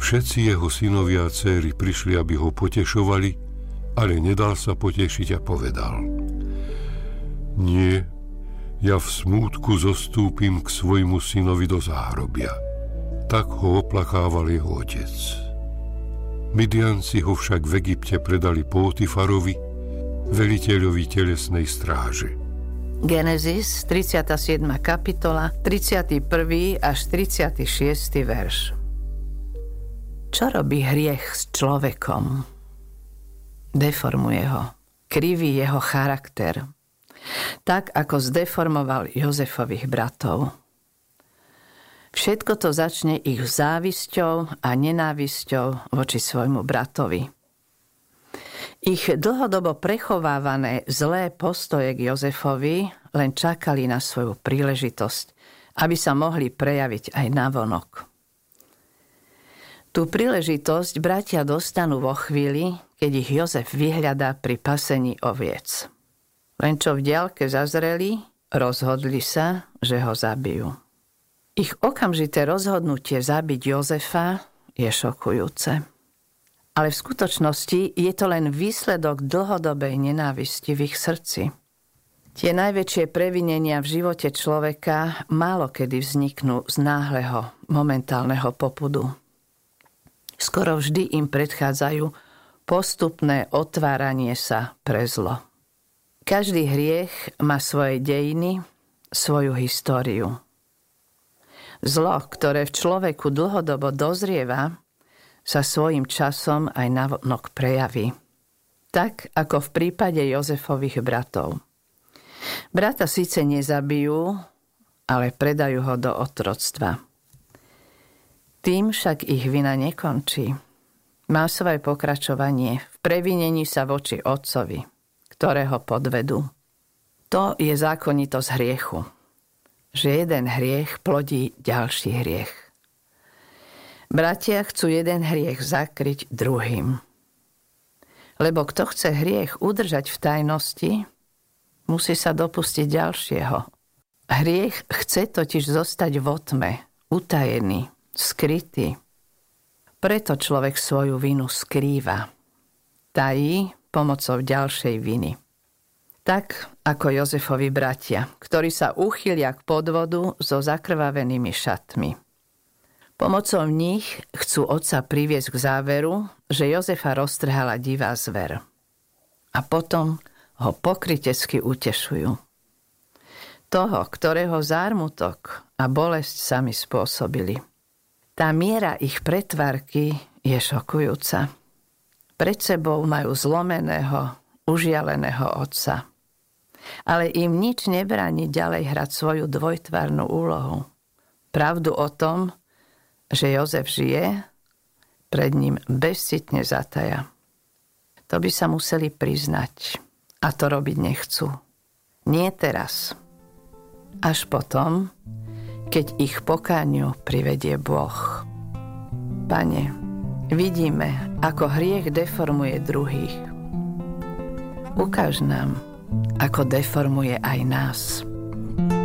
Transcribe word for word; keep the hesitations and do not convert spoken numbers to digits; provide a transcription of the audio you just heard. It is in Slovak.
Všetci jeho synovia a dcéry prišli, aby ho potešovali, ale nedal sa potešiť a povedal: Nie, ja v smútku zostúpim k svojmu synovi do záhrobia. Tak ho oplakával jeho otec. Midianci ho však v Egypte predali Pótifarovi, veliteľovi telesnej stráže. Genesis, tridsiata siedma kapitola, tridsiaty prvý až tridsiaty šiesty verš. Čo robí hriech s človekom? Deformuje ho, kriví jeho charakter, tak ako zdeformoval Jozefových bratov. Všetko to začne ich závisťou a nenávisťou voči svojmu bratovi. Ich dlhodobo prechovávané zlé postoje k Jozefovi len čakali na svoju príležitosť, aby sa mohli prejaviť aj navonok. Tú príležitosť bratia dostanú vo chvíli, keď ich Jozef vyhľadá pri pasení oviec. Len čo v diaľke zazreli, rozhodli sa, že ho zabijú. Ich okamžité rozhodnutie zabiť Jozefa je šokujúce. Ale v skutočnosti je to len výsledok dlhodobej nenávisti v ich srdci. Tie najväčšie previnenia v živote človeka málo kedy vzniknú z náhleho, momentálneho popudu. Skoro vždy im predchádzajú postupné otváranie sa pre zlo. Každý hriech má svoje dejiny, svoju históriu. Zlo, ktoré v človeku dlhodobo dozrieva, sa svojím časom aj navonok prejaví. Tak, ako v prípade Jozefových bratov. Brata síce nezabijú, ale predajú ho do otroctva. Tým však ich vina nekončí. Má svoje pokračovanie v previnení sa voči otcovi, ktorého podvedú. To je zákonitosť hriechu, že jeden hriech plodí ďalší hriech. Bratia chcú jeden hriech zakryť druhým. Lebo kto chce hriech udržať v tajnosti, musí sa dopustiť ďalšieho. Hriech chce totiž zostať vo tme, utajený, skrytý. Preto človek svoju vinu skrýva. Tají pomocou ďalšej viny. Tak ako Jozefovi bratia, ktorí sa uchylia k podvodu so zakrvavenými šatmi. Pomocou nich chcú otca priviesť k záveru, že Jozefa roztrhala divá zver. A potom ho pokrytecky utešujú. Toho, ktorého zármutok a bolesť sami spôsobili. Tá miera ich pretvárky je šokujúca. Pred sebou majú zlomeného, užialeného otca. Ale im nič nebráni ďalej hrať svoju dvojtvárnu úlohu. Pravdu o tom, že Jozef žije, pred ním bezcitne zataja. To by sa museli priznať. A to robiť nechcú. Nie teraz. Až potom, keď ich pokániu privedie Boh. Pane, vidíme, ako hriech deformuje druhých. Ukáž nám, ako deformuje aj nás.